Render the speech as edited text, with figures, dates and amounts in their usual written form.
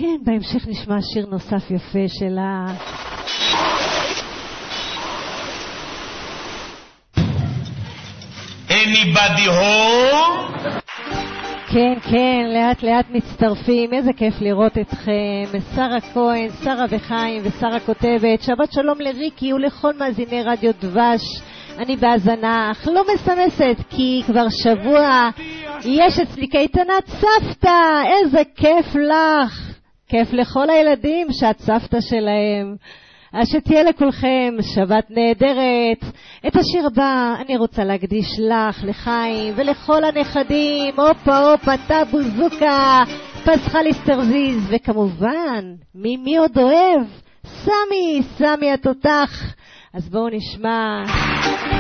כן, בהמשך נשמע שיר נוסף יפה שלה. Anybody home? כן, כן, לאט לאט מצטרפים, איזה כיף לראות אתכם. שרה כהן, שרה וחיים ושרה כותבת, שבת שלום לריקי ולכל מאזיני רדיו דבש. אני בהזנה, אך לא מסמסת, כי כבר שבוע יש אצלי קייטנת סבתא. איזה כיף לך, כיף לכל הילדים שאת סבתא שלהם. אז שתהיה לכולכם שבת נהדרת. את השיר הבא אני רוצה להקדיש לך, לחיים ולכל הנכדים. הופה הופה, טאבו זוקה, פסחל אסטרזיז, וכמובן מי עוד אוהב? סמי התותח. אז בואו נשמע